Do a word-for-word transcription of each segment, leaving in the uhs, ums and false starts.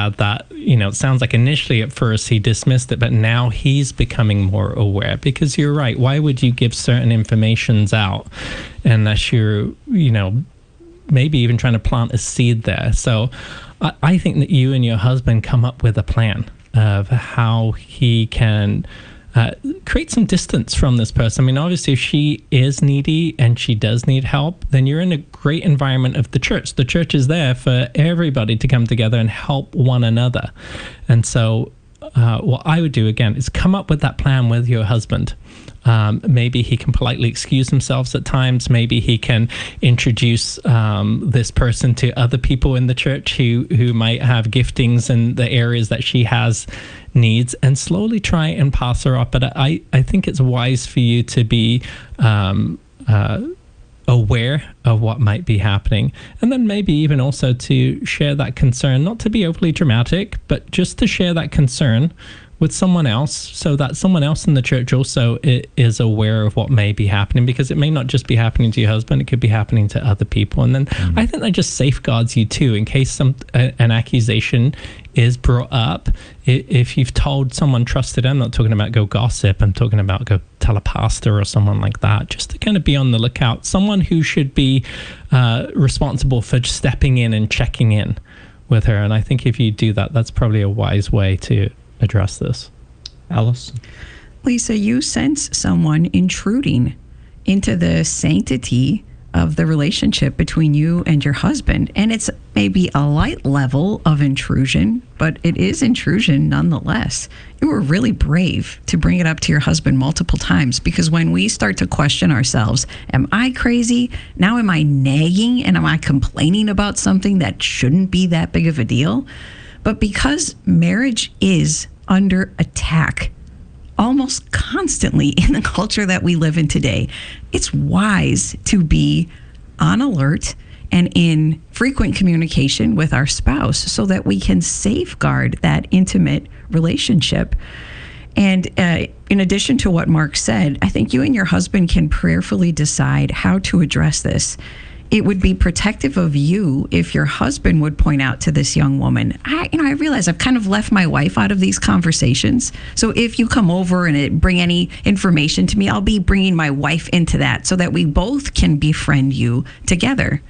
glad that, you know, it sounds like initially at first he dismissed it, but now he's becoming more aware, because you're right. Why would you give certain informations out unless you're, you know, maybe even trying to plant a seed there? So I, I think that you and your husband come up with a plan of how he can uh, create some distance from this person. I mean, obviously, if she is needy and she does need help, then you're in a great environment of the church. The church is there for everybody to come together and help one another. And so uh, what I would do, again, is come up with that plan with your husband. Um, maybe he can politely excuse himself at times. Maybe he can introduce um, this person to other people in the church who, who might have giftings in the areas that she has needs, and slowly try and pass her up. But I, I think it's wise for you to be um, uh, aware of what might be happening, and then maybe even also to share that concern, not to be overly dramatic, but just to share that concern with someone else, so that someone else in the church also is aware of what may be happening, because it may not just be happening to your husband, it could be happening to other people. And then mm-hmm. I think that just safeguards you too, in case some uh, an accusation is brought up. If you've told someone trusted, I'm not talking about go gossip, I'm talking about go tell a pastor or someone like that, just to kind of be on the lookout. Someone who should be uh, responsible for stepping in and checking in with her. And I think if you do that, that's probably a wise way to address this. Alice? Lisa, you sense someone intruding into the sanctity of the relationship between you and your husband. And it's maybe a light level of intrusion, but it is intrusion nonetheless. You were really brave to bring it up to your husband multiple times, because when we start to question ourselves, am I crazy? Now am I nagging and am I complaining about something that shouldn't be that big of a deal? But because marriage is under attack almost constantly in the culture that we live in today, it's wise to be on alert and in frequent communication with our spouse so that we can safeguard that intimate relationship. And uh, in addition to what Mark said, I think you and your husband can prayerfully decide how to address this. It would be protective of you if your husband would point out to this young woman, I, you know, I realize I've kind of left my wife out of these conversations. So if you come over and it, bring any information to me, I'll be bringing my wife into that so that we both can befriend you together.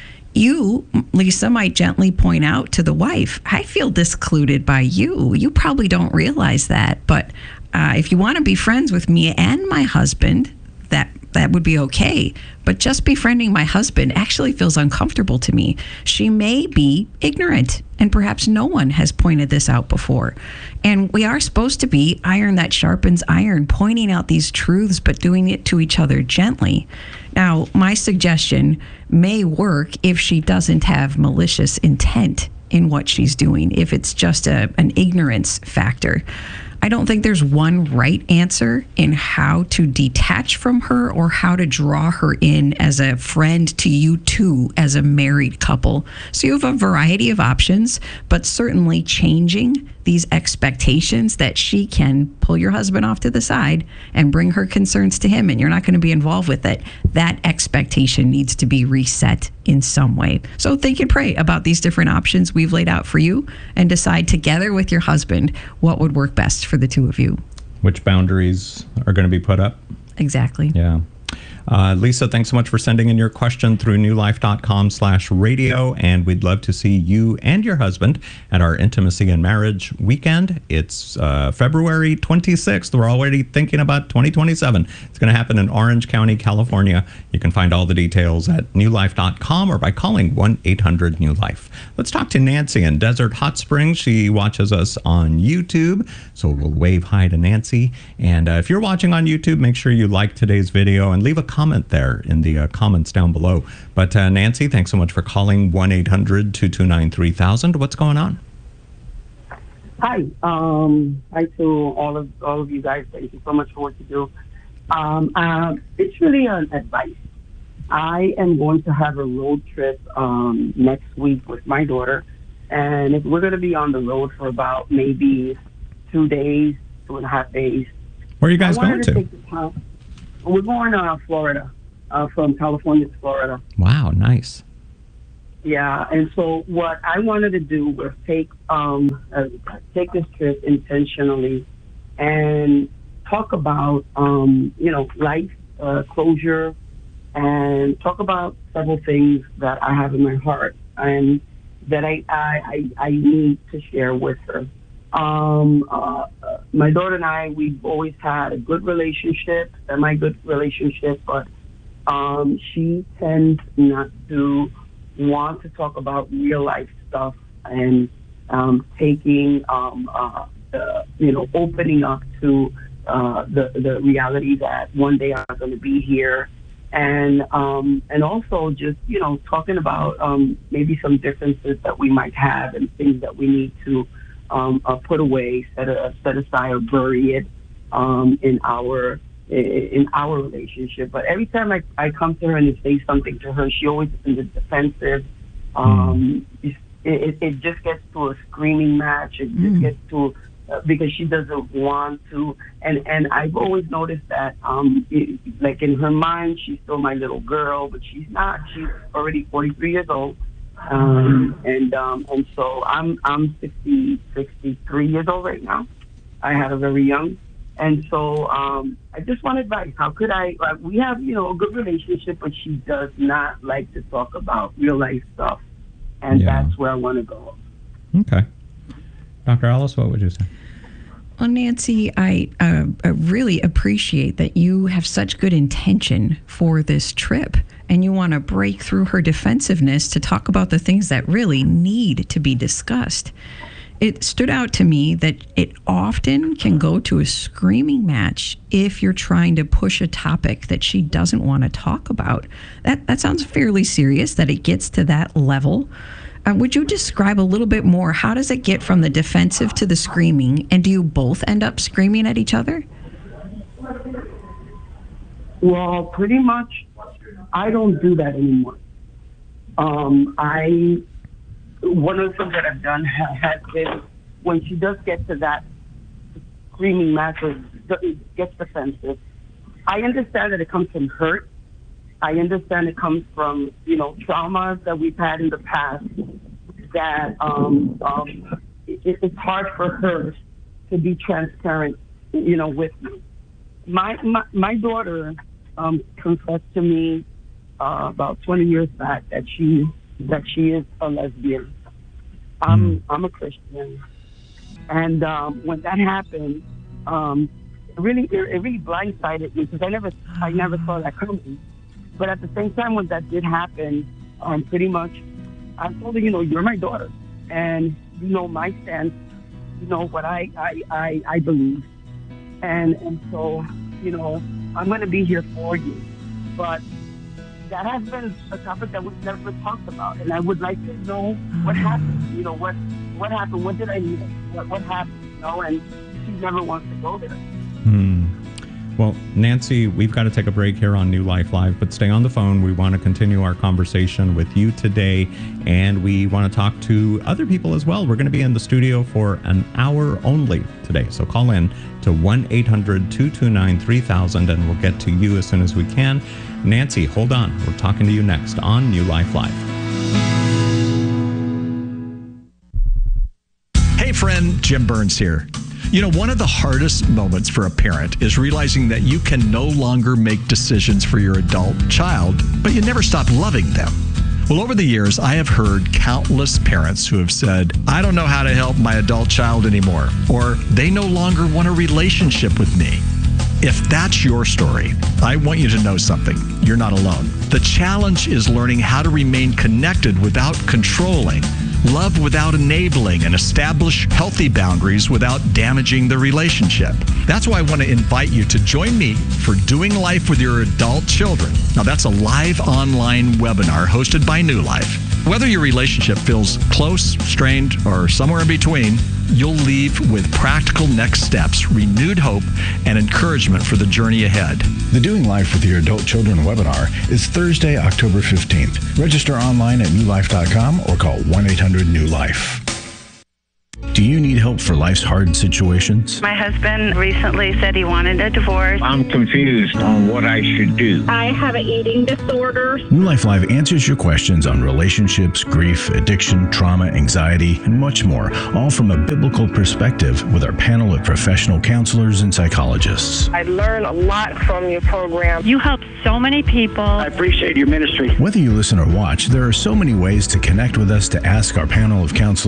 You, Lisa, might gently point out to the wife, I feel discluded by you. You probably don't realize that. But uh, if you want to be friends with me and my husband, that that would be okay. But just befriending my husband actually feels uncomfortable to me. She may be ignorant, and perhaps no one has pointed this out before. And we are supposed to be iron that sharpens iron, pointing out these truths, but doing it to each other gently. Now, my suggestion may work if she doesn't have malicious intent in what she's doing, if it's just a, an ignorance factor. I don't think there's one right answer in how to detach from her or how to draw her in as a friend to you two as a married couple. So you have a variety of options, but certainly changing these expectations that she can pull your husband off to the side and bring her concerns to him, and you're not going to be involved with it. That expectation needs to be reset in some way. So think and pray about these different options we've laid out for you and decide together with your husband what would work best for the two of you. Which boundaries are going to be put up? Exactly. Yeah. Uh, Lisa, thanks so much for sending in your question through newlife.com slash radio. And we'd love to see you and your husband at our Intimacy and Marriage Weekend. It's uh, February twenty-sixth. We're already thinking about twenty twenty-seven. It's going to happen in Orange County, California. You can find all the details at new life dot com or by calling one eight hundred new life. Let's talk to Nancy in Desert Hot Springs. She watches us on YouTube, so we'll wave hi to Nancy. And uh, if you're watching on YouTube, make sure you like today's video and leave a comment there in the uh, comments down below. But uh, Nancy, thanks so much for calling one eight hundred two two nine three thousand. What's going on? Hi. Um, hi to all of all of you guys. Thank you so much for what you do. Um, uh, it's really an advice. I am going to have a road trip um, next week with my daughter, and if we're going to be on the road for about maybe two days, two and a half days. Where are you guys going to? to? Take the time. We're going to uh, Florida, uh, from California to Florida. Wow, nice. Yeah, and so what I wanted to do was take um uh, take this trip intentionally and talk about um you know life uh, closure and talk about several things that I have in my heart and that I I, I, I need to share with her. Um, uh, uh, my daughter and I, we've always had a good relationship, semi good relationship, but um, she tends not to want to talk about real life stuff and um, taking, um, uh, the, you know, opening up to uh, the the reality that one day I'm going to be here, and um, and also just you know talking about um, maybe some differences that we might have and things that we need to um, uh, put away, set a, set aside, or bury it um, in our in our relationship. But every time I, I come to her and say something to her, she always is in the defensive. Um, it, it, it just gets to a screaming match. It just Mm. gets to uh, because she doesn't want to. And and I've always noticed that, um, it, like in her mind, she's still my little girl, but she's not. She's already forty-three years old. Um, and um, and so I'm I'm sixty, sixty-three years old right now. I had her very young. And so um, I just want advice. How could I, uh, we have, you know, a good relationship, but she does not like to talk about real life stuff. And Yeah. that's where I want to go. Okay. Doctor Alice, what would you say? Well, Nancy, I, uh, I really appreciate that you have such good intention for this trip and you want to break through her defensiveness to talk about the things that really need to be discussed. It stood out to me that it often can go to a screaming match if you're trying to push a topic that she doesn't want to talk about. That that sounds fairly serious, that it gets to that level. Uh, would you describe a little bit more? How does it get from the defensive to the screaming? And do you both end up screaming at each other? Well, pretty much, I don't do that anymore. Um, I... One of the things that I've done ha- has been when she does get to that screaming match or gets defensive, I understand that it comes from hurt. I understand it comes from, you know, traumas that we've had in the past that um, um, it, it's hard for her to be transparent, you know, with me. My, my, my daughter um, confessed to me uh, about twenty years back that she that she is a lesbian. I'm Mm. I'm a Christian, and um, when that happened, um, it really it, it really blindsided me because I never I never saw that coming. But at the same time, when that did happen, um, pretty much, I told her, you know, you're my daughter, and you know my stance, you know what I I, I, I believe, and and so you know I'm going to be here for you, but that has been a topic that we've never talked about, and I would like to know what happened. You know, what what happened? What did I miss? What what happened? You know, and she never wants to go there. Hmm. Well, Nancy, we've got to take a break here on New Life Live, but stay on the phone. We want to continue our conversation with you today, and we want to talk to other people as well. We're going to be in the studio for an hour only today, so call in to one eight hundred two two nine three thousand, and we'll get to you as soon as we can. Nancy, hold on. We're talking to you next on New Life Live. Hey friend, Jim Burns here. You know, one of the hardest moments for a parent is realizing that you can no longer make decisions for your adult child, but you never stop loving them. Well, over the years, I have heard countless parents who have said, I don't know how to help my adult child anymore, or they no longer want a relationship with me. If that's your story, I want you to know something. You're not alone. The challenge is learning how to remain connected without controlling, love without enabling, and establish healthy boundaries without damaging the relationship. That's why I want to invite you to join me for Doing Life with Your Adult Children. Now, that's a live online webinar hosted by New Life. Whether your relationship feels close, strained, or somewhere in between, you'll leave with practical next steps, renewed hope, and encouragement for the journey ahead. The Doing Life with Your Adult Children webinar is Thursday, October fifteenth. Register online at new life dot com or call one eight hundred new life. Do you need help for life's hard situations? My husband recently said he wanted a divorce. I'm confused on what I should do. I have an eating disorder. New Life Live answers your questions on relationships, grief, addiction, trauma, anxiety, and much more, all from a biblical perspective with our panel of professional counselors and psychologists. I learn a lot from your program. You help so many people. I appreciate your ministry. Whether you listen or watch, there are so many ways to connect with us to ask our panel of counselors